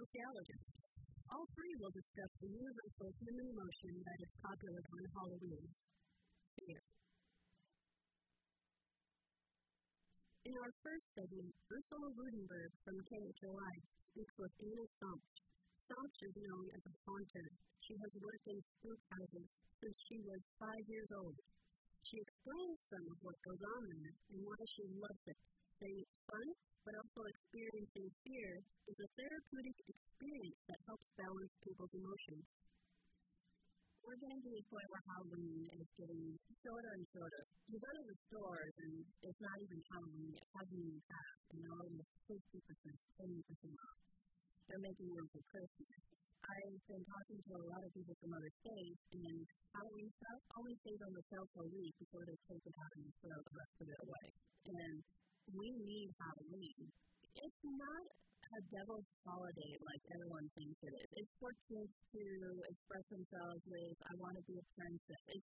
sociologist. All three will discuss the universal human emotion that is popular during Halloween, fear. In our first segment, Ursula Rudenberg from KHOI speaks with Anna Somch. Somch is known as a haunter. She has worked in spook houses since she was 5 years old. She explains some of what goes on there and why she loves it, saying it's fun, but also experiencing fear is a therapeutic experience that helps balance people's emotions. We're getting to the point where Halloween is getting shorter and shorter. You go to the stores and it's not even Halloween, it hasn't even passed, and they're already 50%, 70% off. They're making room for Christmas. I've been talking to a lot of people from other states, and Halloween stuff only stays on the shelf for a week before they take it out and throw the rest of it away. And we need Halloween. It's not a devil's holiday like everyone thinks it is. It's for kids to express themselves with, I want to be a princess.